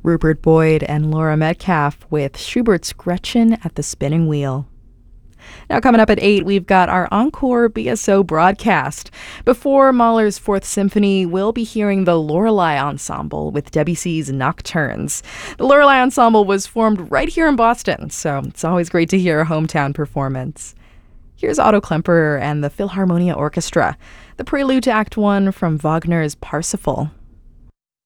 Rupert Boyd and Laura Metcalf with Schubert's Gretchen at the Spinning Wheel. Now coming up at 8, we've got our Encore BSO broadcast. Before Mahler's Fourth Symphony, we'll be hearing the Lorelei Ensemble with Debussy's Nocturnes. The Lorelei Ensemble was formed right here in Boston, so it's always great to hear a hometown performance. Here's Otto Klemperer and the Philharmonia Orchestra, the prelude to Act 1 from Wagner's Parsifal.